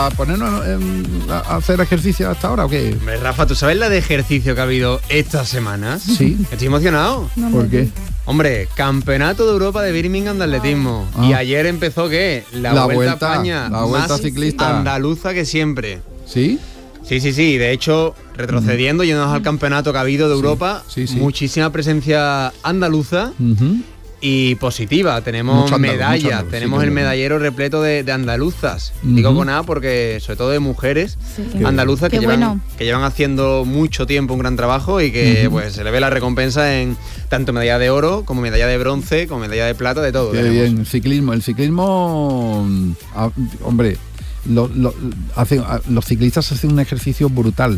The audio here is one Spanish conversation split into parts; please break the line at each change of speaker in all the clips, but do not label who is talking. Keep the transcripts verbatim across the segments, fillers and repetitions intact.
¿A ponernos en, a hacer ejercicio hasta ahora o qué?
Hombre, Rafa, ¿tú sabes la de ejercicio que ha habido estas semanas?
Sí.
Estoy emocionado.
No, ¿por qué?
Hombre, Campeonato de Europa de Birmingham de atletismo. Ah. Y ayer empezó, ¿qué? La,
la
Vuelta,
vuelta
a España.
La Vuelta
más
ciclista.
Andaluza que siempre.
¿Sí?
Sí, sí, sí. De hecho, retrocediendo, mm. yéndonos al campeonato que ha habido de Europa,
sí, sí, sí.
muchísima presencia andaluza.
Uh-huh.
Y positiva, tenemos medallas, tenemos sí, el medallero repleto de, de andaluzas. Uh-huh. Digo con A porque, sobre todo de mujeres sí. andaluzas que llevan, bueno. que llevan haciendo mucho tiempo un gran trabajo y que uh-huh. pues se le ve la recompensa en tanto medalla de oro como medalla de bronce, como medalla de plata, de todo.
Qué bien, el ciclismo, el ciclismo, ah, hombre, lo, lo, hace, los ciclistas hacen un ejercicio brutal.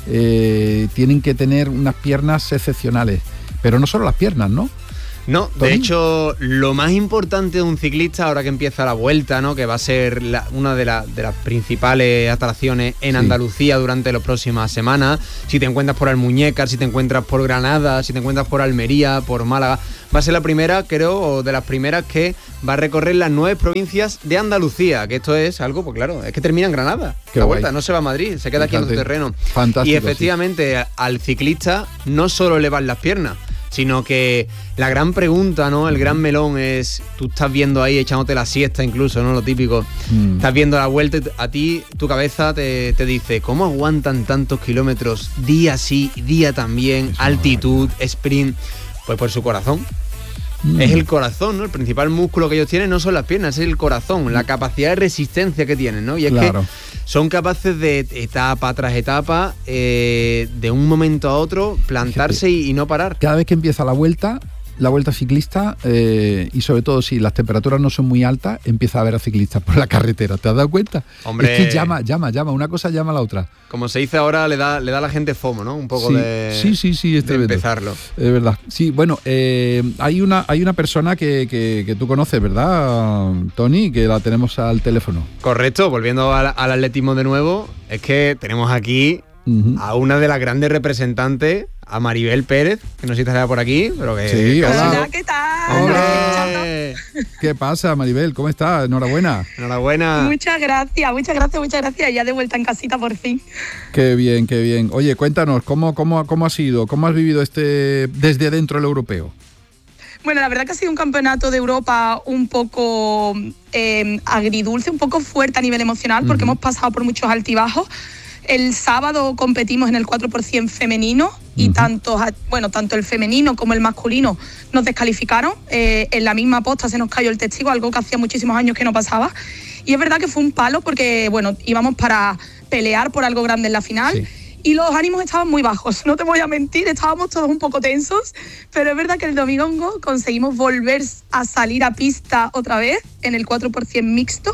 Eh, tienen que tener unas piernas excepcionales, pero no solo las piernas, ¿no?
No, de hecho, lo más importante de un ciclista, ahora que empieza la Vuelta, ¿no? Que va a ser la, una de, la, de las principales atracciones en sí. Andalucía durante las próximas semanas. Si te encuentras por Almuñécar, si te encuentras por Granada, si te encuentras por Almería, por Málaga, va a ser la primera, creo, o de las primeras que va a recorrer las nueve provincias de Andalucía, que esto es algo, pues claro, es que termina en Granada. Qué la Vuelta, guay. No se va a Madrid, se queda aquí en su terreno.
Fantástico.
Y efectivamente, sí. al ciclista no solo le van las piernas, sino que la gran pregunta, ¿no? El gran melón es, tú estás viendo ahí echándote la siesta incluso, ¿no? Lo típico. Mm. Estás viendo la Vuelta y a ti, tu cabeza te, te dice, ¿cómo aguantan tantos kilómetros día sí, día también, eso altitud, no sprint? Pues por su corazón. Mm. Es el corazón, ¿no? El principal músculo que ellos tienen no son las piernas, es el corazón, la capacidad de resistencia que tienen, ¿no? Y es claro. que son capaces de etapa tras etapa, eh, de un momento a otro, plantarse y, y no parar.
Cada vez que empieza la vuelta, la vuelta ciclista, eh, y sobre todo si las temperaturas no son muy altas, empieza a haber a ciclistas por la carretera. ¿Te has dado cuenta?
Hombre,
es que llama, llama, llama. Una cosa llama a la otra.
Como se dice ahora, le da, le da a la gente FOMO, ¿no? Un poco
sí,
de,
sí, sí, sí, es
de empezarlo.
Es verdad. Sí, bueno, eh, hay una hay una persona que, que, que tú conoces, ¿verdad, Tony? Que la tenemos al teléfono.
Correcto. Volviendo al, al atletismo de nuevo, es que tenemos aquí uh-huh. a una de las grandes representantes, a Maribel Pérez, que no sé si estará por aquí, pero que...
Sí, hola.
Hola, ¿qué tal?
¡Hombre!
¿Qué pasa, Maribel? ¿Cómo estás? Enhorabuena.
Enhorabuena.
Muchas gracias, muchas gracias, muchas gracias. Ya de vuelta en casita por fin.
Qué bien, qué bien. Oye, cuéntanos, ¿cómo, cómo, cómo ha sido? ¿Cómo has vivido este desde dentro del europeo?
Bueno, la verdad que ha sido un campeonato de Europa un poco eh, agridulce, un poco fuerte a nivel emocional, porque uh-huh. hemos pasado por muchos altibajos. El sábado competimos en el cuatro por ciento femenino y uh-huh. tanto, bueno, tanto el femenino como el masculino nos descalificaron. Eh, en la misma posta se nos cayó el testigo, algo que hacía muchísimos años que no pasaba. Y es verdad que fue un palo porque, bueno, íbamos para pelear por algo grande en la final. Sí. Y los ánimos estaban muy bajos, no te voy a mentir, estábamos todos un poco tensos, pero es verdad que el domingo conseguimos volver a salir a pista otra vez en el cuatro por ciento mixto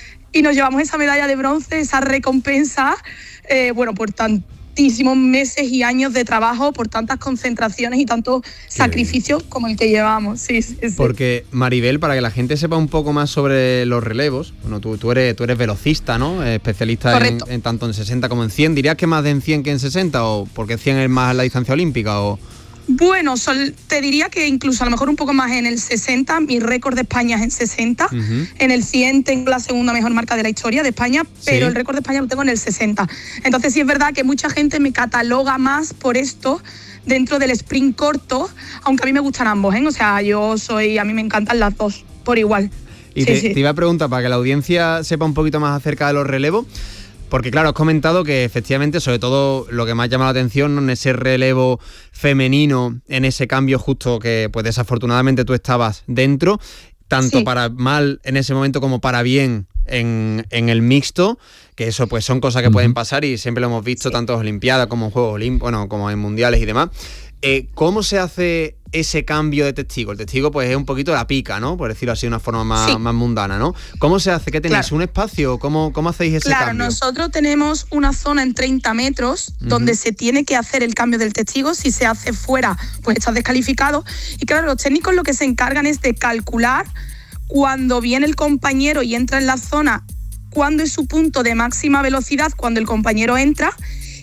y nos llevamos esa medalla de bronce, esa recompensa, eh, bueno, por tantísimos meses y años de trabajo, por tantas concentraciones y tantos sacrificios como el que llevamos. Sí, sí, sí.
Porque, Maribel, para que la gente sepa un poco más sobre los relevos, bueno, tú, tú, eres, tú eres velocista, ¿no? Especialista en, en tanto en sesenta como en cien. ¿Dirías que más de en cien que en sesenta o porque cien es más la distancia olímpica o...?
Bueno, sol, te diría que incluso a lo mejor un poco más en el sesenta, mi récord de España es en sesenta, uh-huh. en el cien tengo la segunda mejor marca de la historia de España, pero ¿sí? el récord de España lo tengo en el sesenta. Entonces sí es verdad que mucha gente me cataloga más por esto dentro del sprint corto, aunque a mí me gustan ambos, ¿eh? O sea, yo soy, a mí me encantan las dos, por igual.
Y
sí,
te,
sí.
te iba a preguntar, para que la audiencia sepa un poquito más acerca de los relevos, porque claro, has comentado que efectivamente, sobre todo lo que más llama la atención, ¿no? En ese relevo femenino, en ese cambio justo que pues desafortunadamente tú estabas dentro, tanto sí. para mal en ese momento como para bien en, en el mixto, que eso pues son cosas que uh-huh. pueden pasar y siempre lo hemos visto sí. tanto en Olimpiadas como en Juegos Olímpicos, bueno, como en Mundiales y demás. Eh, ¿Cómo se hace ese cambio de testigo? El testigo pues es un poquito la pica, ¿no? Por decirlo así de una forma más, sí. más mundana, ¿no? ¿Cómo se hace? ¿Qué tenéis? Claro. ¿Un espacio? ¿Cómo, cómo hacéis ese
claro,
cambio?
Claro, nosotros tenemos una zona en treinta metros uh-huh. donde se tiene que hacer el cambio del testigo. Si se hace fuera, pues estás descalificado. Y claro, los técnicos lo que se encargan es de calcular cuando viene el compañero y entra en la zona, cuándo es su punto de máxima velocidad cuando el compañero entra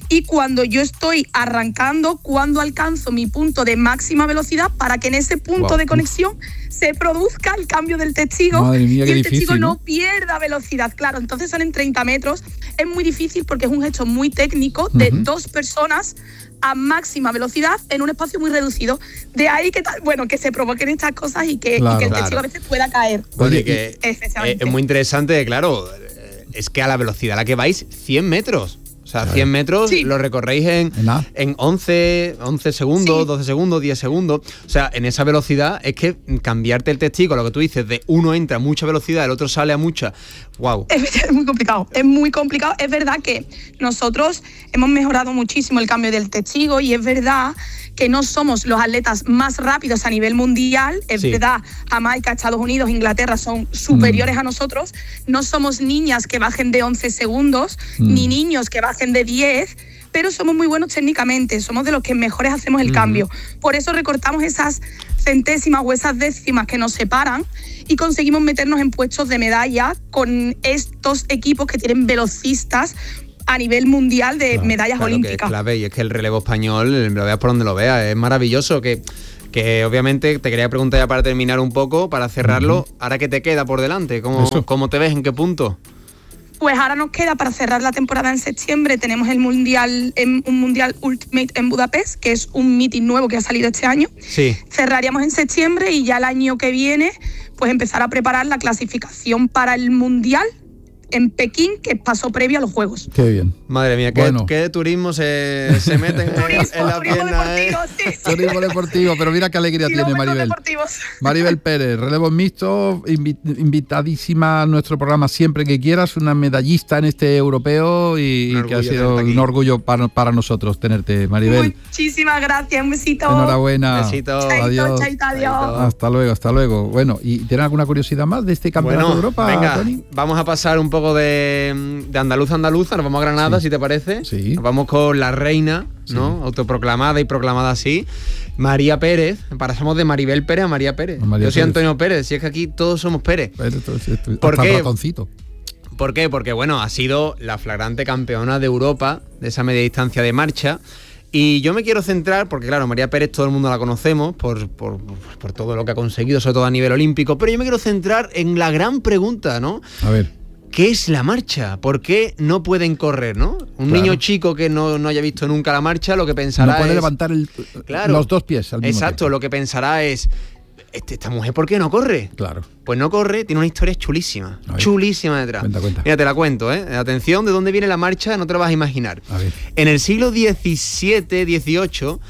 y cuando yo estoy arrancando, cuando alcanzo mi punto de máxima velocidad, para que en ese punto wow. de conexión se produzca el cambio del testigo.
Madre mía,
y el
difícil,
testigo no,
¿no?
pierda velocidad. Claro, entonces son en treinta metros. Es muy difícil porque es un gesto muy técnico de uh-huh. dos personas a máxima velocidad en un espacio muy reducido. De ahí que, bueno, que se provoquen estas cosas y que,
claro,
y que el
claro.
testigo a veces pueda caer.
Oye, que es, es muy interesante, claro, es que a la velocidad a la que vais, cien metros. O sea, cien metros sí. lo recorréis en, en once, once segundos, sí. doce segundos, diez segundos. O sea, en esa velocidad es que cambiarte el testigo, lo que tú dices, de uno entra a mucha velocidad, el otro sale a mucha. ¡Wow!
Es, es muy complicado, es muy complicado. Es verdad que nosotros hemos mejorado muchísimo el cambio del testigo y es verdad que no somos los atletas más rápidos a nivel mundial. Es sí. verdad, Jamaica, Estados Unidos, Inglaterra son superiores mm. a nosotros. No somos niñas que bajen de once segundos, mm. ni niños que bajen de diez, pero somos muy buenos técnicamente, somos de los que mejores hacemos el mm. cambio. Por eso recortamos esas centésimas o esas décimas que nos separan y conseguimos meternos en puestos de medalla con estos equipos que tienen velocistas a nivel mundial de claro, medallas
claro
olímpicas.
Que es clave, y es que el relevo español, lo veas por donde lo veas, es maravilloso. Que, que obviamente te quería preguntar ya para terminar un poco, para cerrarlo, uh-huh. ahora que te queda por delante, ¿cómo, ¿cómo te ves? ¿En qué punto?
Pues ahora nos queda para cerrar la temporada en septiembre, tenemos el mundial, un mundial Ultimate en Budapest, que es un meeting nuevo que ha salido este año.
Sí.
Cerraríamos en septiembre y ya el año que viene, pues empezar a preparar la clasificación para el mundial en Pekín, que pasó previo a los Juegos.
Qué bien.
Madre mía, qué, bueno. qué turismo se, se mete en,
turismo,
en la
turismo
pierna.
Deportivo,
¿eh?
sí, sí.
Turismo deportivo, pero mira qué alegría tiene Maribel. Maribel Pérez, relevos mixtos, invi- invitadísima a nuestro programa siempre que quieras, una medallista en este europeo y, y que ha sido un orgullo para, para nosotros tenerte, Maribel.
Muchísimas gracias, un besito.
Enhorabuena.
Besito.
Chaito,
adiós.
Chaito, adiós.
Hasta luego, hasta luego. Bueno, ¿y tienen alguna curiosidad más de este campeonato
bueno,
de Europa,
venga,
Tony?
Vamos a pasar un poco de, de andaluza andaluza, nos vamos a Granada, sí. si te parece.
Sí.
Nos vamos con la reina,
sí.
¿no? Autoproclamada y proclamada así, María Pérez. Pasamos de Maribel Pérez a María Pérez.
María
Yo soy
Pérez.
Antonio Pérez, si es que aquí todos somos Pérez.
Pérez todo, sí, estoy,
¿Por
hasta
qué?
El ratoncito.
¿Por qué? Porque, bueno, ha sido la flagrante campeona de Europa de esa media distancia de marcha. Y yo me quiero centrar, porque claro, María Pérez todo el mundo la conocemos por, por, por todo lo que ha conseguido, sobre todo a nivel olímpico, pero yo me quiero centrar en la gran pregunta, ¿no?
A ver.
¿Qué es la marcha? ¿Por qué no pueden correr, no? Un claro. niño chico que no, no haya visto nunca la marcha, lo que pensará
no puede
es...
levantar el,
claro,
los dos pies al mismo
exacto,
tiempo.
Lo que pensará es... ¿Esta mujer por qué no corre?
Claro.
Pues no corre, tiene una historia chulísima. Chulísima detrás.
Cuenta, cuenta.
Mira, te la cuento, ¿eh? Atención, ¿de dónde viene la marcha? No te lo vas a imaginar.
A ver.
En el siglo diecisiete dieciocho,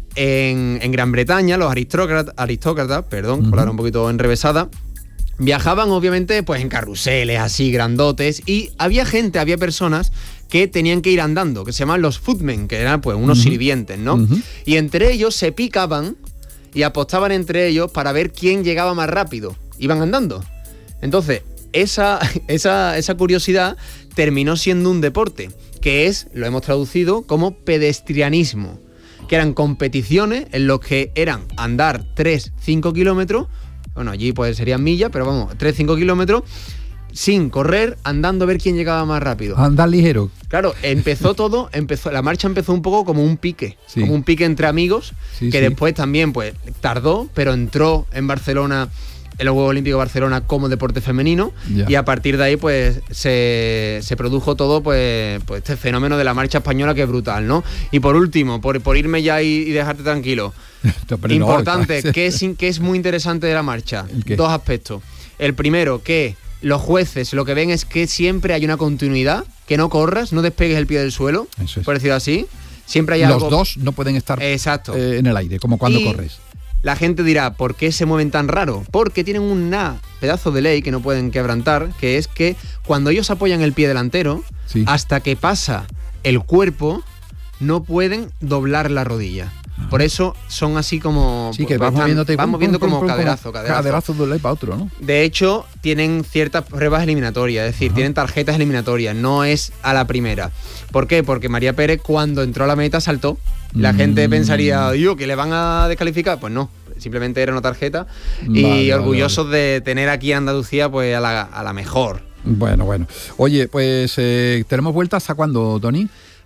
en, en Gran Bretaña, los aristócratas, aristócratas perdón, uh-huh. por ahora un poquito enrevesada, viajaban obviamente pues en carruseles así grandotes y había gente, había personas que tenían que ir andando, que se llaman los footmen, que eran pues unos uh-huh. sirvientes, ¿no? Uh-huh. Y entre ellos se picaban y apostaban entre ellos para ver quién llegaba más rápido. Iban andando. Entonces, esa, esa, esa curiosidad terminó siendo un deporte, que es, lo hemos traducido como pedestrianismo, que eran competiciones en los que eran andar tres cinco kilómetros, bueno, allí pues serían millas, pero vamos, tres cinco kilómetros, sin correr, andando a ver quién llegaba más rápido.
Andar ligero.
Claro, empezó todo, empezó, la marcha empezó un poco como un pique, sí. como un pique entre amigos, sí, que sí. después también pues tardó, pero entró en Barcelona, en los Juegos Olímpicos de Barcelona como deporte femenino, ya. y a partir de ahí pues se, se produjo todo pues, pues este fenómeno de la marcha española que es brutal, ¿no? Y por último, por, por irme ya y, y dejarte tranquilo, no, importante, no, que es, que es muy interesante de la marcha, dos aspectos. El primero, que los jueces lo que ven es que siempre hay una continuidad, que no corras, no despegues el pie del suelo, es. por decirlo así. Siempre hay
Los
algo...
dos no pueden estar
Exacto.
Eh, en el aire, como cuando
y
corres.
La gente dirá, ¿por qué se mueven tan raro? Porque tienen un pedazo de ley que no pueden quebrantar, que es que cuando ellos apoyan el pie delantero, sí. hasta que pasa el cuerpo, no pueden doblar la rodilla. Por eso son así como...
Sí, que
pues,
vas moviéndote...
Van moviendo como pum, caderazo,
como
caderazo.
Caderazo de un lado para otro, ¿no?
De hecho, tienen ciertas pruebas eliminatorias, es decir, Ajá. tienen tarjetas eliminatorias, no es a la primera. ¿Por qué? Porque María Pérez, cuando entró a la meta, saltó. La mm. gente pensaría, yo, ¿que le van a descalificar? Pues no, simplemente era una tarjeta. Vale, y orgullosos vale, vale. de tener aquí en Andalucía pues a la, a la mejor.
Bueno, bueno. Oye, pues, eh, ¿tenemos vuelta hasta cuándo, Tony?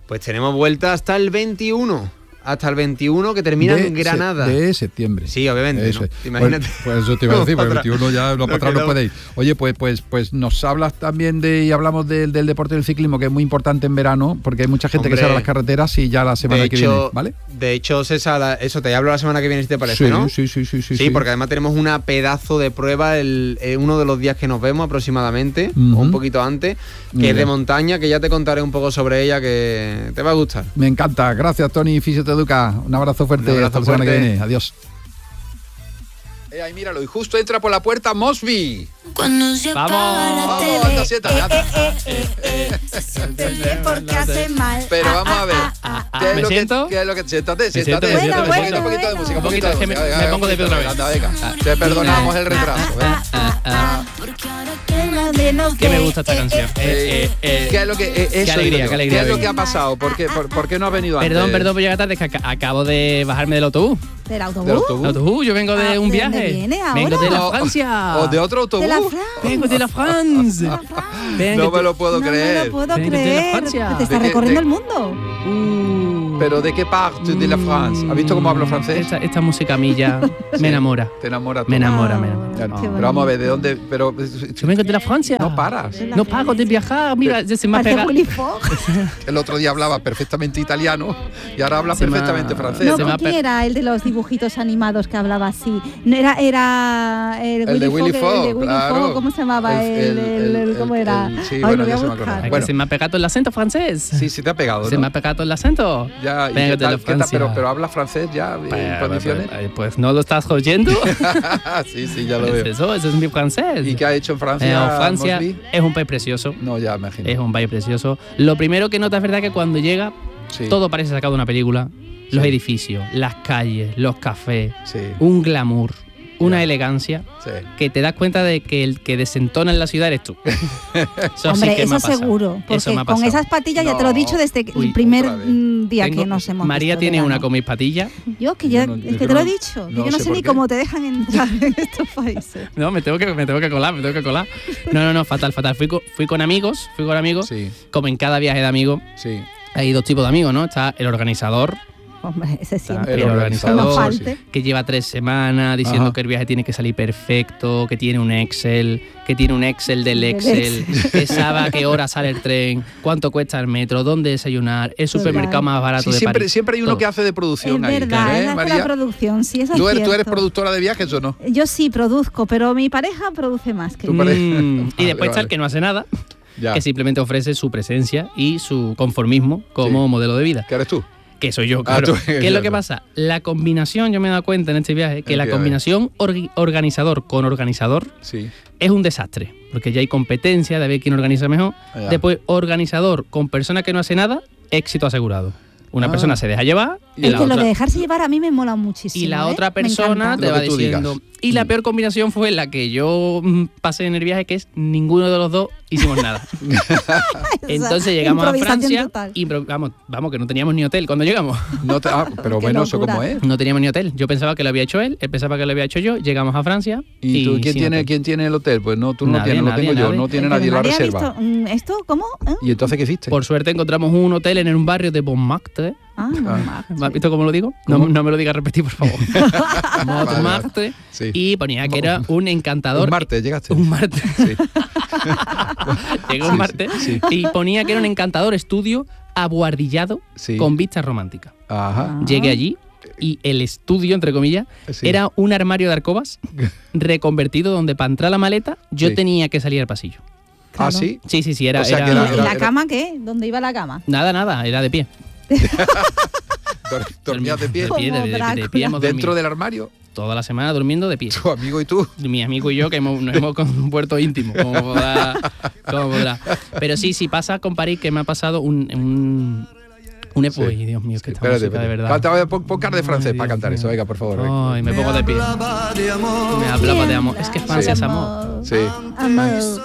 Pues tenemos vuelta hasta el veintiuno. Hasta el veintiuno, que termina
de
en Granada.
Se, de septiembre.
Sí, obviamente.
Eso,
¿no? Imagínate.
Pues, pues eso te iba a decir, porque el veintiuno ya no, para atrás no puede ir. Oye, pues, pues, pues nos hablas también de, y hablamos de, del deporte del ciclismo, que es muy importante en verano, porque hay mucha gente Hombre, que sale a las carreteras y ya la semana
hecho,
que viene, ¿vale?
De hecho, César, eso te hablo la semana que viene, si te parece,
sí,
¿no?
Sí, sí, sí, sí.
Sí, sí, porque además tenemos una pedazo de prueba el, eh, uno de los días que nos vemos aproximadamente, uh-huh. o un poquito antes, que Muy es bien. de montaña, que ya te contaré un poco sobre ella, que te va a gustar.
Me encanta. Gracias, Tony, Fisioteduca. Un abrazo fuerte, un abrazo hasta la semana que viene. Adiós. Eh, ahí míralo, y justo entra por la puerta Mosby.
Cuando se
vamos,
vamos,
anda, siéntate.
Porque hace mal.
Pero vamos a ver. ¿Qué es, lo que, ¿Qué es lo que siéntate? Siéntate.
Bueno, bueno,
un poquito,
bueno,
de música, un
poquito
poquito de
me,
música.
me pongo de pie otra vez.
Anda, venga. Te perdonamos el retraso.
Que me gusta esta canción. Eh, eh, eh,
¿Qué es lo que eh, eso
qué alegría, qué alegría.
¿Qué es lo que ha pasado? ¿Por qué, por, por qué no ha venido
perdón,
antes?
Perdón, por llegar tarde, es que acabo de bajarme del autobús.
¿Del autobús?
¿Del autobús?
¿Del autobús? Yo vengo de
Ah,
un
¿de
viaje.
dónde viene ahora?
Vengo de la
No,
Francia.
¿O de otro autobús?
De la France.
Vengo de la France. Vengo
No me lo puedo
no
creer.
No me lo puedo
Vengo de la
creer.
Francia.
Te está
¿De qué-
recorriendo
de-
el mundo.
Uh,
¿Pero de qué parte de la France? ¿Has visto cómo hablo francés?
Esta, esta música a mí ya me enamora.
Te enamora todo.
Me enamora,
Ah,
me enamora.
Ya no.
qué
Pero
bonito.
vamos a ver, ¿de dónde? Pero
Yo vengo de la Francia.
no paras.
No paro de viajar. Mira, ya se me ha
Parece
pegado.
Willy Fox.
El otro día hablaba perfectamente italiano y ahora habla
Se me ha-
perfectamente francés.
No,
Se me ha
¿quién
pe-
era el de los dibujitos animados que hablaba así? No, era, era el,
El de Willy
Fox,
Fox,
el de Willy
claro.
Fox, ¿cómo se llamaba?
El-
El,
el-
el- el-
el-
¿Cómo
el-
era?
el- sí,
Ay,
bueno,
lo voy
ya
a
se me
buscar.
acordaba.
Es
Bueno.
que se me ha pegado el acento francés.
Sí, sí te ha pegado,
Se
¿no?
me ha pegado el acento.
Ya, ¿y
Vengo
qué
de la
tal, qué tal?
Francia.
Pero, pero habla francés ya en
Pues,
condiciones.
pues, pues no lo estás oyendo.
Sí, sí, ya lo
Es
veo.
eso, eso es mi francés.
¿Y qué ha hecho en Francia?
Eh, Francia
Mosby?
es un país precioso.
No, ya me imagino.
Es un país precioso. Lo primero que notas es verdad que cuando llega,
Sí.
todo parece sacado de una película. Los
Sí.
edificios, las calles, los cafés,
Sí,
un glamour, una
Ya.
elegancia,
sí.
que te das cuenta de que el que desentona en la ciudad eres tú. Eso
Hombre,
sí que me
eso
ha pasado.
seguro. Porque
Eso me ha
con
pasado.
esas patillas ya te lo he
No.
dicho desde
Uy,
el primer
otra vez.
mm, día
Tengo-
que nos hemos
María
visto,
tiene
verano.
una con mis patillas.
Yo, que
Yo
ya,
no-
es
yo
que te
no-
lo he dicho.
no
que yo no
sé
sé
por
ni
qué.
cómo te dejan entrar en estos países.
No, me tengo que, me tengo que colar, me tengo que colar. No, no, no, fatal, fatal. Fui con, fui con amigos, fui con amigos.
Sí,
Como en cada viaje de amigos,
sí.
hay dos tipos de amigos, ¿no? Está el organizador,
Hombre, ese siempre.
el
El
Que no
organizador,
falte.
que lleva tres semanas diciendo
Ajá.
que el viaje tiene que salir perfecto, que tiene un Excel, que tiene un Excel del
Del
Excel, que sabe a qué hora sale el tren, cuánto cuesta el metro, dónde desayunar, el supermercado más barato
Sí,
de
siempre,
París.
siempre hay uno
Todo.
que hace de producción
Es
ahí.
verdad,
¿eh,
él hace
María?
la producción, sí, eso es
¿Tú eres, ¿Tú eres
cierto.
productora de viajes o no?
Yo sí produzco, pero mi pareja produce más que
Tu
yo.
pareja.
Mm,
Vale,
y después está el
vale.
que no hace nada,
Ya.
que simplemente ofrece su presencia y su conformismo como
Sí.
modelo de vida.
¿Qué eres tú?
Que soy yo,
Ah,
claro.
tú-
¿Qué es lo que
ya,
pasa? La combinación, yo me he dado cuenta en este viaje, que
¿En
la
qué?
combinación orgi- organizador con organizador
Sí.
es un desastre. Porque ya hay competencia de ver quién organiza mejor.
Ya.
Después, organizador con persona que no hace nada, éxito asegurado. Una
Ah.
persona se deja llevar y
Es
la
que lo
otra,
de dejarse llevar a mí me mola muchísimo.
y la
¿eh?
otra
Me
persona
encanta.
te
Lo
va
que tú
diciendo.
digas.
Y la
Mm.
peor combinación fue la que yo mm, pasé en el viaje, que es ninguno de los dos hicimos nada. Entonces llegamos a
improvisación
Francia
total.
y pro- vamos, vamos, que no teníamos ni hotel cuando llegamos.
No te- ah, pero
Qué
bueno, eso
locura.
como es.
No teníamos ni hotel. Yo pensaba que lo había hecho él, él pensaba que lo había hecho yo. Llegamos a Francia.
¿Y,
¿Y,
tú quién
sin
tiene,
hotel.
quién tiene el hotel? Pues no, tú no
Nadie,
tienes, lo
nadie,
tengo yo,
nadie.
no tiene
Pero
nadie la
nadie ha
reserva.
visto, mm, ¿esto cómo? ¿Eh?
¿Y entonces qué hiciste?
Por suerte encontramos un hotel en un barrio de Montmartre.
Ah, no,
¿Has visto cómo lo digo? No,
¿Cómo?
no me lo digas a repetir, por favor. Montmartre.
Sí.
Y ponía que era un encantador.
Un martes llegaste.
Un martes.
Sí.
Llegó
Sí,
un martes.
sí, sí.
Y ponía que era un encantador estudio abuhardillado
Sí.
con vistas románticas.
Ajá.
Llegué allí y el estudio, entre comillas,
Sí.
era un armario de alcobas reconvertido donde para entrar la maleta yo
Sí.
tenía que salir al pasillo.
Ah, sí.
Sí, sí, sí, era.
O sea,
era-
que era-
¿Y
era-
la
era-
cama qué? ¿Dónde iba la cama?
Nada, nada, era de pie.
Dor- Dormías de pie.
De pie, de, de- de- de
Drácula.
pie hemos
Dentro
dormido.
del armario,
Toda la semana durmiendo de pie.
tu amigo y tú.
Mi amigo y yo que hemos, nos hemos compuesto íntimos, como podrá, como podrá. Pero sí, sí pasa con París, que me ha pasado un... un un
Sí.
Uy, Dios mío, es que
Sí,
esta
espérate,
música de
espérate.
verdad.
Canta, voy a pon, pon cara de
Ay,
francés
Dios
para cantar
mío.
eso. Venga, por favor. venga.
Ay, me pongo de pie. Me hablaba de amor. Es que Francia es amor.
Sí.
Amor.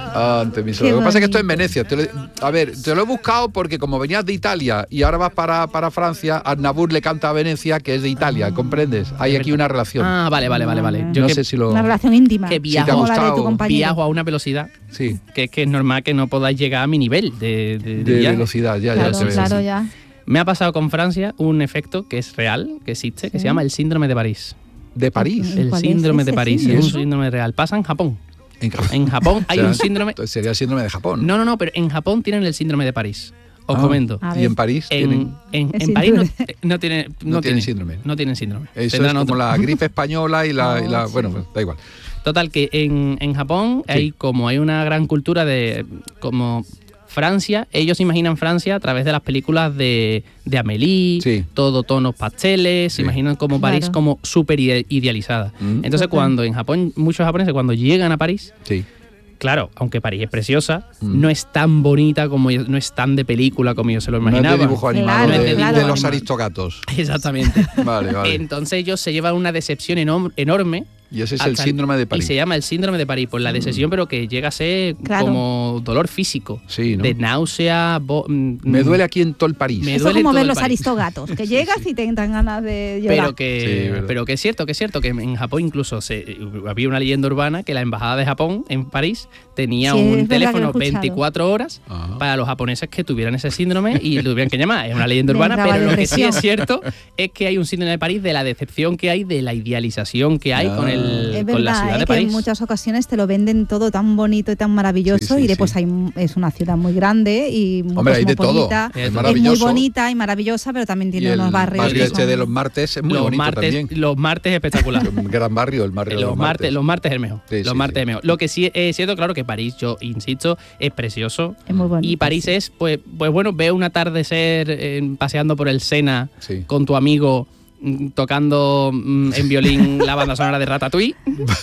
Ante mi suegra. Lo que pasa es que esto es en Venecia. Te lo, a ver, te lo he buscado porque como venías de Italia y ahora vas para, para Francia, Aznavour le canta a Venecia, que es de Italia, ah, ¿comprendes? Hay aquí una relación.
Ah, vale, vale, vale, vale. Yo
no
que,
sé si lo...
Una relación íntima.
Que viajo,
si te ha gustado,
viajo a una velocidad
sí.
que es que es normal que no podáis llegar a mi nivel de, de, de,
de
viaje.
velocidad. Ya,
claro,
ya se ve.
claro, ya.
Me ha pasado con Francia un efecto que es real, que existe,
sí.
que se llama el síndrome de París.
¿De París?
El
¿Cuál
síndrome
es
de
ese
París,
síndrome?
es un síndrome real. Pasa en Japón.
En Japón,
en Japón hay un síndrome...
Sería el síndrome de Japón.
No, no, no, pero en Japón tienen el síndrome de París. Os
ah,
comento.
Y en París
en,
tienen...
En,
el
en París no, no, tienen, no,
no tienen
tienen
síndrome.
No tienen síndrome.
Eso
Tendrán
es como
otro.
la gripe española y la...
Oh,
y la
sí.
bueno, pues, da igual.
Total, que en, en Japón
Sí.
hay como hay una gran cultura de... como Francia, ellos imaginan Francia a través de las películas de, de Amélie,
Sí.
todo tonos pasteles,
Sí.
se imaginan como París
Claro.
como súper ide- idealizada.
Mm.
Entonces
Total.
cuando en Japón, muchos japoneses cuando llegan a París,
Sí.
claro, aunque París es preciosa,
Mm.
no es tan bonita como yo- no es tan de película como yo se lo
No es
imaginaba.
de dibujo animado
Claro,
de,
claro.
de los aristogatos.
Exactamente.
Vale, vale.
Entonces ellos se llevan una decepción enom- enorme.
Y ese es el
hasta-
síndrome de París.
Y se llama el síndrome de París, por la decepción, pero que llega a ser
Claro.
como dolor físico.
Sí, ¿no?
De náusea. bo- mm,
Me duele aquí en todo el París.
Me
Eso es
duele
como
todo
ver
el
los
París.
aristogatos, que llegas y te dan ganas de llorar.
Pero que,
Sí, verdad.
pero que es cierto, que es cierto que en Japón incluso se, había una leyenda urbana que la embajada de Japón en París tenía
Sí, es
un
verdad que lo he
teléfono
escuchado.
veinticuatro horas
Ajá.
para los japoneses que tuvieran ese síndrome y lo tuvieran que llamar. Es una leyenda
Me
urbana,
entraba
pero lo que sí
depresión.
es cierto es que hay un síndrome de París de la decepción que hay, de la idealización que hay
Ah.
con, el,
Es
con la
verdad,
ciudad
¿eh?
de
que en
París.
muchas ocasiones te lo venden todo tan bonito y tan maravilloso
Sí, sí,
y después
sí.
hay, es una ciudad muy grande y muy
Hombre, hay de todo.
cosmopolita.
Es
Es muy
maravilloso.
bonita y maravillosa, pero también
Y
tiene
el
unos barrios
barrio
que
este
son-
de los martes es muy
los
bonito
martes,
también.
los martes espectacular.
Un gran barrio, el barrio de
Los
los
martes,
martes.
los martes es el mejor.
Sí,
los
sí,
martes
sí.
es mejor. Lo que sí es cierto, claro, que París, yo insisto, es precioso.
Es muy bonito.
Y París
sí.
es, pues, pues bueno, ve un atardecer eh, paseando por el Sena
Sí.
con tu amigo mm, tocando mm, en violín la banda sonora de Ratatouille.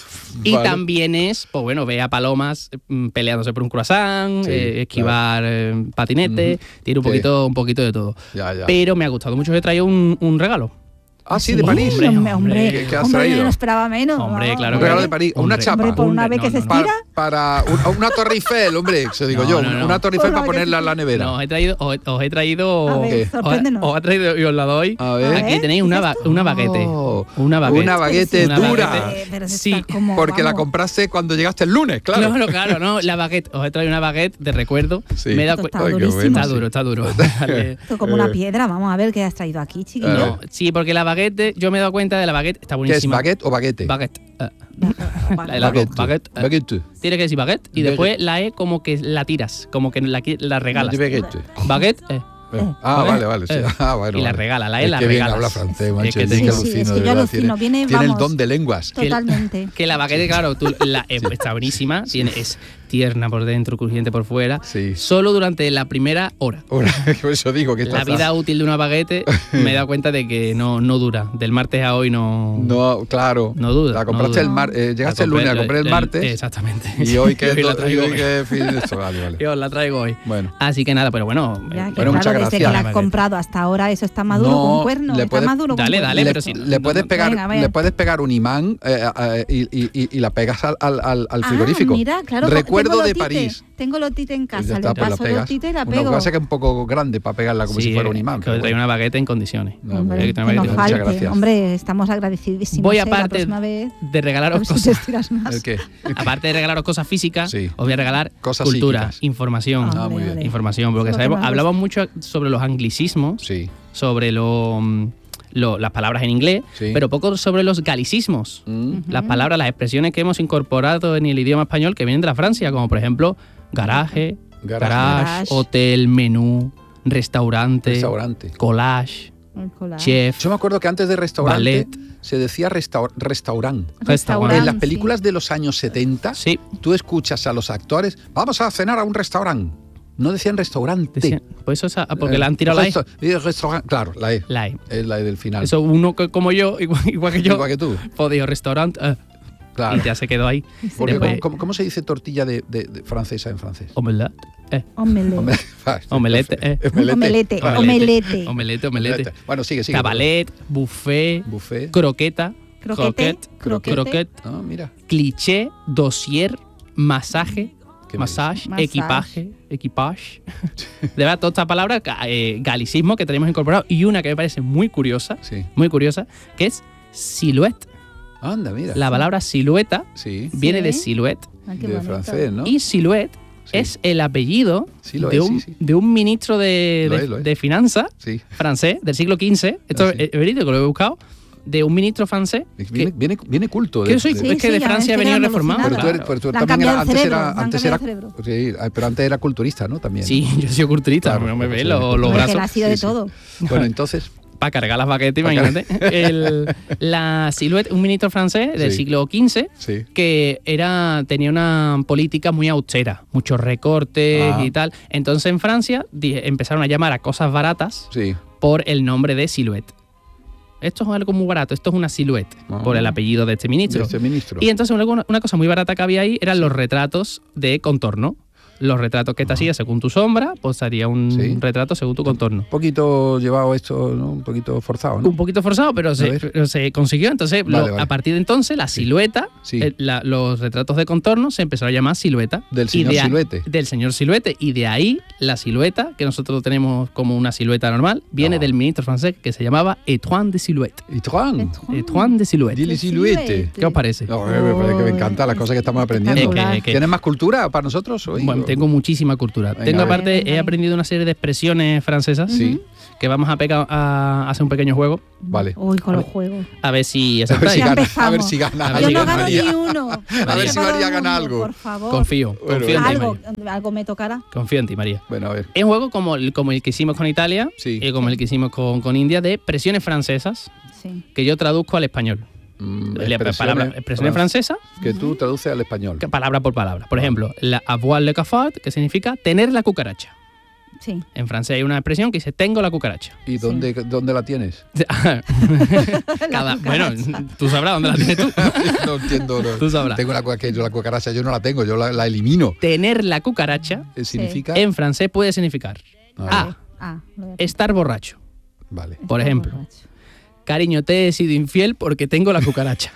Y
Vale.
también es, pues bueno, ve a palomas mm, peleándose por un croissant,
Sí,
eh, esquivar eh, patinete,
Ujú.
tiene un
Sí.
poquito, un poquito de todo.
Ya, ya.
Pero me ha gustado mucho, he traído un, un regalo.
Ah, sí, de París.
Hombre,
Hombre, hombre,
¿Qué- qué has
hombre,
traído?
no esperaba menos.
Hombre,
¿no?
claro
Un
que-
regalo de París, una
Hombre,
chapa.
Hombre, por una vez
No,
que se
no, no.
estira.
Para, para un- una Torre Eiffel, hombre, se digo
No,
yo,
no, no.
una Torre Eiffel
Por
para
lo que
ponerla en la nevera.
No, os he traído, os, os he traído.
A ver,
¿Qué?
os,
sorpréndenos.
os he traído y os la doy.
A ver.
A
Aquí
ver,
tenéis
¿qué
una,
es
ba-
esto?
una baguette.
Oh,
una baguette.
una baguette
Una
dura.
baguette.
Eh, pero si
Sí,
está como,
Porque la
vamos.
compraste cuando llegaste el lunes, claro.
No, no, claro, no. La baguette. Os he traído una baguette de recuerdo.
Sí.
Me he dado
Esto está
cu-
Ay, qué
durísimo.
bueno,
Está
sí.
duro, está duro. Vale.
Esto como una piedra. Vamos a ver qué has traído aquí, chiquillo.
Eh.
No, sí, porque la baguette, yo me he dado cuenta de la baguette, está
¿Qué es,
buenísima.
baguette o baguete?
Baguette. eh,
Vale.
la- la-
Baguette.
baguette, eh.
Baguette.
Tiene que decir baguette y
Baguette.
después la E como que la tiras, como que la, qui- la regalas.
De baguette.
Baguette, eh.
Eh, Ah,
¿Vale?
vale, vale. Sí.
Eh.
Ah, bueno,
Y la
vale.
regala, la E
Es
la
que bien
regalas.
habla francés,
Es
macho.
que
Es
te-
que
Sí,
sí,
alucino,
es que
de
yo
verdad.
alucino,
Tiene,
viene,
tiene el
vamos.
don de lenguas.
Totalmente.
Que la baguette, claro, tú, la, eh, está buenísima, tiene, es tierna por dentro, crujiente por fuera.
Sí.
Solo durante la primera hora.
Ahora, por eso digo que
La
está-
vida útil de una baguette me he dado cuenta de que no, no dura. Del martes a hoy no.
No, claro.
No duda,
La
no
compraste
duda.
el mar, eh,
La
llegaste el
compré
lunes, la compré el martes.
Exactamente.
Y hoy que es
Y la
do- y
traigo
hoy
hoy.
que es fin de esto. Vale, vale.
Yo la traigo hoy.
Bueno.
Así que nada, pero bueno.
Ya,
eh,
que
Bueno, muchas
claro, desde
gracias.
que la has comprado hasta ahora eso está maduro
No,
con cuerno.
le
Está
puedes-
maduro con
Dale,
cuerno.
dale,
le,
pero si-
le
no,
puedes
no,
pegar,
venga, venga.
le puedes pegar un imán eh, eh, y, y- y- y la pegas al, al, al- al
Ah,
frigorífico.
mira, claro,
Recuerdo
tengo
de
lotite,
París.
Tengo lotite en
Pues
casa,
ya está,
le
pues la
paso
pegas.
lotite y la
Una
pego.
cosa que es un poco grande para pegarla como
sí,
si fuera un
eh,
imán.
Que
pero
os traigo
bueno.
una baguette en condiciones.
No, muy
Hombre,
bien.
que
que
me
nos
habéis dicho.
Muchas
falte.
gracias.
Hombre, estamos agradecidísimos.
Voy
eh,
aparte
la próxima vez,
de regalaros
a ver si te
cosas.
estiras más.
¿El qué?
Aparte de regalaros cosas físicas,
Sí.
os voy a regalar
Cosas
cultura,
psíquicas.
información.
Ah, muy bien.
vale.
Información, porque
Eso es lo que
sabemos,
más
hablamos mucho sobre los anglicismos,
Sí.
sobre lo, mm, lo- las palabras en inglés,
Sí.
pero poco sobre los galicismos.
Mm.
Las palabras, las expresiones que hemos incorporado en el idioma español que vienen de la Francia, como por ejemplo garaje,
Garage.
garage,
Garage.
hotel, menú, restaurante,
Restaurante.
collage,
El collage.
chef,
Yo me acuerdo que antes de restaurante
ballet.
se decía restaur restaurante.
Restaurante.
En las
sí.
películas de los años setenta,
Sí,
tú escuchas a los actores, vamos a cenar a un restaurante. No decían restaurante.
decían- pues eso es a- porque
Eh,
le han tirado la E.
resto- y restaurante, claro, la E.
La E.
Es la E del final.
Eso uno que- como yo, igual, igual que yo,
Igual que tú.
podía restaurante eh,
Claro.
y ya se quedó ahí.
Porque
Después,
¿cómo, cómo se dice tortilla de, de- de francesa en francés?
omelette, eh,
Omelette.
Hombre,
Omelette, eh.
Omelete.
Vale.
Omelete.
omelette, omelette,
Bueno, sigue, sigue.
cabalet, buffet,
Buffet.
croqueta,
Croquete,
croquette,
croquete.
croquette,
Ah, mira.
cliché, dossier, masaje,
¿Qué me
massage,
Massage.
equipaje, equipage. De verdad, toda esta palabra, eh, galicismo que tenemos incorporado. Y una que me parece muy curiosa,
Sí.
muy curiosa, que es silhouette.
Anda, mira.
La palabra silueta
Sí,
viene de
Sí.
silhouette.
Ah, qué
de
bonito.
francés, ¿no?
Y silhouette
Sí.
es el apellido
Sí lo
de,
es,
un,
sí, sí.
de un ministro de,
Lo
de,
es, lo es.
de finanzas
Sí.
francés del siglo quince. Esto
Ah, sí.
es verídico, lo he buscado. De un ministro francés.
Viene,
que,
viene, viene culto.
que
de-
yo soy,
de-
es que de
ya
Francia he
me estoy
venido
quedando
reformado.
Pero tú, eres,
claro.
pero tú
Le han
también
cambiado
era,
el
antes
cerebro,
era,
le han
antes
cambiado
era,
el cerebro.
sí, pero antes era culturista, ¿no? También.
Sí, yo he sido culturista,
Claro,
no me
pues
ve
sí.
los, los
Porque
Porque él ha
brazos.
sido de
Sí, sí.
todo.
Bueno, entonces,
Para cargar las baquetas,
Pa'
imagínate. El- la silhouette, un ministro francés del
Sí.
siglo quince
sí.
que era, tenía una política muy austera, muchos recortes
Ah.
y tal. Entonces en Francia di- empezaron a llamar a cosas baratas
Sí.
por el nombre de silhouette. Esto es algo muy barato, esto es una silhouette,
Ah.
por el apellido de este ministro.
De este ministro.
Y entonces una, una cosa muy barata que había ahí eran los retratos de contorno. Los retratos que te hacía según tu sombra, pues haría un
Sí.
retrato según tu contorno.
Un poquito llevado esto, ¿no? Un poquito forzado, ¿no?
Un poquito forzado, pero se,
ver.
pero se consiguió. Entonces, lo-
Vale, vale.
a partir de entonces, la silueta,
Sí.
eh, la- los retratos de contorno se empezaron a llamar silueta.
Del
Y
señor
de a-
Siluete.
Del señor Siluete. Y de ahí, la silueta, que nosotros tenemos como una silueta normal, viene
No.
del ministro francés que se llamaba Étoile de Silhouette.
Y Juan,
Étoile de Silhouette.
dile
De
siluete.
siluete.
¿Qué os parece?
No, me parece que me encanta las cosas que estamos aprendiendo.
Es que- es que-
¿Tienes más cultura para nosotros hoy?
Bueno, tengo muchísima cultura.
Venga,
tengo
a ver.
aparte,
Venga,
he
venga.
aprendido una serie de expresiones francesas
Sí.
que vamos a, peca- a hacer un pequeño juego.
Vale.
Uy, con los juegos.
A ver si
A ver
acertáis.
si
Ya
gana.
empezamos.
A ver si gana.
A ver
Yo
si
no
gana
gano
María.
ni uno.
A ver si María gana algo.
Por favor.
Confío,
Bueno,
confío en ti,
Algo,
María.
algo me tocará.
Confío en ti, María.
Bueno, a ver.
Es un juego como el, como el que hicimos con Italia
Sí.
y como el que hicimos con, con India de expresiones francesas
Sí.
que yo traduzco al español.
Mm,
La
expresiones
palabra, expresiones
fran-
francesas,
que tú traduces al español.
que palabra por palabra. Por ejemplo, la avoir le cafard, que significa tener la cucaracha.
Sí.
En francés hay una expresión que dice tengo la cucaracha.
¿Y dónde, dónde la tienes?
Cada- bueno, tú sabrás dónde la tienes tú.
No entiendo. No.
Tú sabrás.
Tengo la, cu- que yo la cucaracha, yo no la tengo, yo la, la elimino.
Tener la cucaracha
Eh, ¿Significa?
en francés puede significar
Ah,
A.
Ah, lo voy a-
estar borracho.
Vale.
por
Estoy
ejemplo.
borracho.
Cariño, te he sido infiel porque tengo la cucaracha.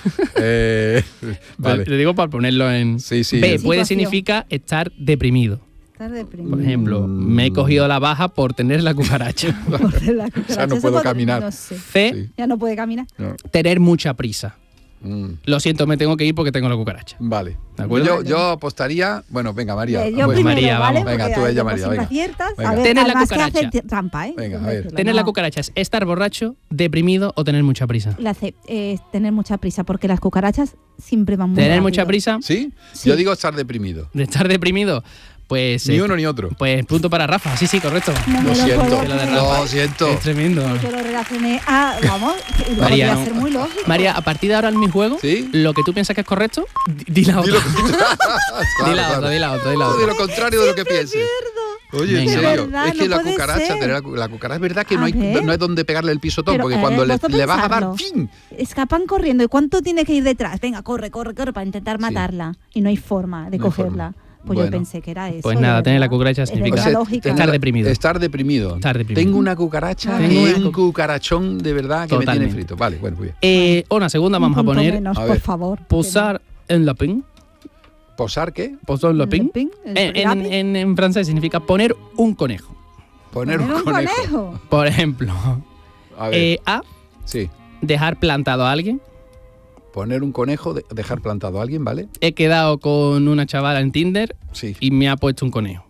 Eh, vale.
Le digo para ponerlo en...
Sí, sí.
B.
es-
Puede
Situación.
significar estar deprimido.
Estar deprimido.
Por ejemplo,
Mm.
me he cogido la baja por tener la cucaracha.
Por la
O sea,
cucaracha.
no
Eso
puedo
cuando-
caminar.
No sé.
C.
Sí.
Ya no puede caminar.
No.
Tener mucha prisa.
Mm,
Lo siento, me tengo que ir porque tengo la cucaracha.
Vale.
¿De acuerdo?
Yo, yo apostaría. Bueno, venga, María.
Eh, yo
Pues,
primero,
María,
¿vale?
vamos.
Venga,
Porque
tú, ella,
como
María,
siempre
venga.
aciertas.
Venga.
A ver,
Tener la
además que
cucaracha.
hace trampa, ¿eh?
Venga, a
Hay que
ver.
decirlo.
Tener
No.
la cucaracha es estar borracho, deprimido o tener mucha prisa.
La C, eh, tener mucha prisa, porque las cucarachas siempre van muy
Tener
rápido.
mucha prisa
¿Sí?
Sí.
Yo digo estar deprimido.
de estar deprimido, pues...
Ni
eh,
uno ni otro.
Pues punto para Rafa. Sí, sí, correcto.
No me
Lo
lo
siento.
puedo
Que lo de
creer.
Rafa.
Lo siento.
Es tremendo.
Yo lo relacioné a, vamos,
María,
podría
no.
ser muy lógico.
María, a partir de ahora en mi juego,
¿Sí?
lo que tú piensas que es correcto, di, di la otra.
Dilo,
Di
Claro,
la
claro.
otra, di la otra, di la
Tú di
otra.
lo contrario de lo que pienses. Oye, en
Venga.
serio,
De verdad,
es que
no
la
puede
cucaracha,
ser.
tener la, cu- la cucaracha es verdad que no,
A
hay,
ver.
no es donde pegarle el pisotón,
Pero,
porque
eh,
cuando le,
vosotros
le vas a dar,
pensadlo.
¡fin!
Escapan corriendo. ¿Y cuánto tiene que ir detrás? Venga, corre, corre, corre para intentar
Sí.
matarla. Y no hay forma de
No hay
cogerla. Pues
Bueno.
yo pensé que era eso.
Pues
de
nada, tener la
verdad.
cucaracha
Es de
significa-
la
O sea,
lógica.
tener-
Estar deprimido.
Estar deprimido.
Estar deprimido.
Tengo una cucaracha
Tengo
que
una
es un
cu-
cucarachón de verdad que me
Totalmente.
tiene frito. Vale, bueno, muy bien.
Eh, una segunda
Un
vamos a
punto
poner
menos,
A
por
ver.
favor.
posar en la pin.
¿Posar qué?
Posar en la
¿El
pin.
pin? ¿El
En, en-
lápiz?
en- en francés significa poner un conejo.
Poner
¿Poner
un conejo.
Por ejemplo,
A ver,
eh, A.
sí.
Dejar plantado a alguien.
Poner un conejo, de- dejar plantado a alguien, ¿vale?
He quedado con una chavala en Tinder
Sí.
y me ha puesto un conejo.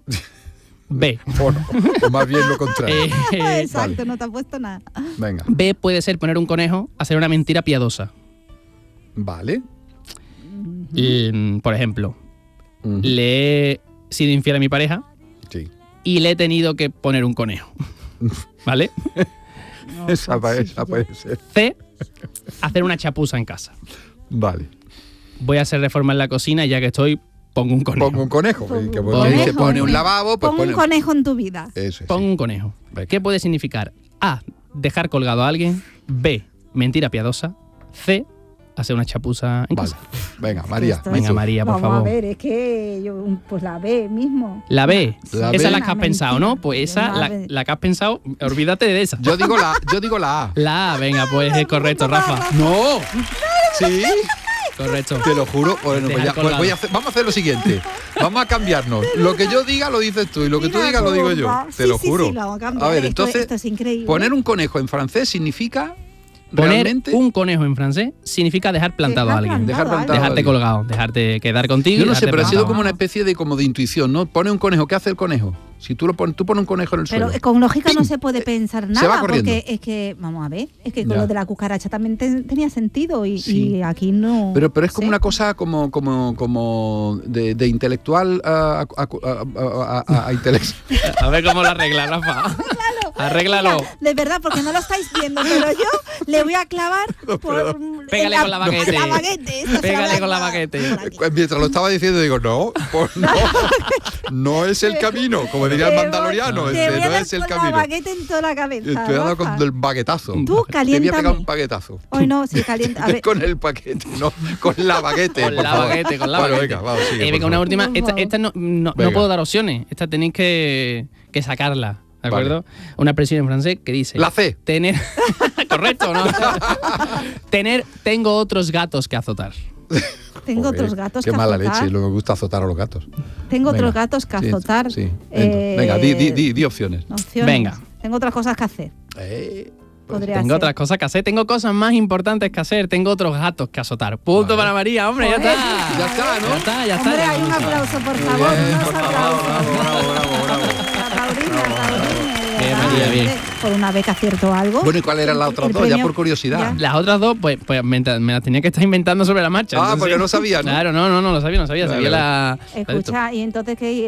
B.
O, no, o más bien lo contrario.
Eh,
Exacto,
vale.
no te ha puesto nada.
Venga,
B puede ser poner un conejo, hacer una mentira piadosa.
vale.
Mm, Por ejemplo,
Ujú.
le he sido infiel a mi pareja
Sí.
y le he tenido que poner un conejo. ¿Vale?
No,
Esa, pa-
pues,
esa
sí,
puede ser.
C. Hacer una chapuza en casa.
Vale.
Voy a hacer reforma en la cocina y ya que estoy, pongo un conejo.
Pongo un conejo.
Pongo
que
un
porque
conejo.
se pone un lavabo, pues
Pon
pone.
un conejo en tu vida.
Eso es.
Pongo un conejo. ¿Qué puede significar? A. Dejar colgado a alguien. B. Mentira piadosa. C. Hacer una chapuza en
Vale.
casa.
Venga, María.
Esto
Venga,
tú.
María, por
Vamos
favor.
a ver, es que yo, pues la B mismo.
La B.
La
esa
B.
es la que has
Una
pensado, ¿no?
mentira.
Pues esa,
Una
la,
B.
la que has pensado, olvídate de esa.
Yo digo la, yo digo la A.
La A, venga, pues es correcto, Rafa.
No. Sí.
Correcto.
Te lo juro. Bueno, pues
Dejar
ya, pues
colgado.
voy a hacer- vamos a hacer lo siguiente. Vamos a cambiarnos. Lo que yo diga lo dices tú y lo que tú
Mira
digas lo digo yo.
cómo va.
Te
Sí,
lo
sí,
juro.
sí, lo vamos a cambiar.
A ver,
Esto-
entonces,
esto es increíble.
poner un conejo en francés significa
Poner
realmente
un conejo en francés significa dejar plantado
Dejar
a alguien.
plantado
dejar
a
plantado.
Dejarte colgado, dejarte quedar contigo.
Yo
y
no sé,
dejarte
pero ha sido
plantado.
como una especie de como de intuición, ¿no? Pone un conejo, ¿qué hace el conejo? Si tú lo pones, tú pones un conejo en el
Pero
suelo.
con lógica no
¡pim!
se puede pensar
se va
nada,
corriendo.
porque es que, vamos a ver, es que con
Ya.
lo de la cucaracha también te- tenía sentido y,
Sí.
y aquí no.
Pero, pero es como
sé.
una cosa como, como, como de, de intelectual a, a, a, a, a, a intelectual.
A ver cómo lo arregla, Rafa. Arréglalo.
Mira, de verdad, porque no lo estáis viendo, pero yo le voy a clavar por.
Pégale
en
con la baguette.
La baguette esta se
Pégale
la voy a
con la
clavar
baguette.
por aquí.
Mientras lo estaba diciendo, digo, no, pues no, no es el camino, como diría el
Te voy-
mandaloriano,
te
ese
voy a
no
dar
es el
con la
camino.
baguette en toda la cabeza.
Te voy a dar
Rafa.
con el baguetazo.
Tú
Te voy a pegar
caliéntame.
un baguetazo.
Hoy no, sí, calienta. A ver,
Con el paquete, no, con la baguete.
Con
por
la
favor.
baguette, con la
Bueno,
baguette.
venga, vamos, sigue,
Eh,
por
venga, una
favor.
última.
Por
Esta,
favor.
esta no, no, no
Venga.
puedo dar opciones. Esta tenéis que, que sacarla. ¿De
Vale.
acuerdo? Una expresión en francés que dice.
La C.
Tener. Correcto, ¿no? Tener. Tengo otros gatos que azotar.
tengo
Joder,
otros gatos
Qué
que
mala
azotar.
leche, lo que me gusta azotar a los gatos.
Tengo
Venga.
otros gatos que
Sí,
azotar.
Sí,
Eh,
venga, di, di, di, di opciones.
opciones.
Venga.
Tengo otras cosas que hacer.
Eh,
Podría
Tengo
ser.
otras cosas que hacer. Tengo cosas más importantes que hacer. Tengo otros gatos que azotar. Punto
Vale.
para María, hombre, ya
Joder.
está.
Ya está, ¿no?
Ya está, ya está.
Hombre,
ya
hay un
está.
aplauso, por
Muy
favor.
bien,
unos
por favor,
aplausos.
bravo, bravo, bravo, bravo.
Paulina, Paulina, de
Bien,
verdad,
María, bien.
por una vez que acierto algo.
Bueno, ¿y cuáles eran las
El-
otras
el
dos? Ya
premio-
por curiosidad.
Las otras dos, pues, pues me, me las tenía que estar inventando sobre la marcha.
Ah,
entonces-
porque no sabía, ¿no?
Claro, no, no, no lo sabía, no sabía.
Vale,
Sabía
vale.
la.
Escucha, y entonces que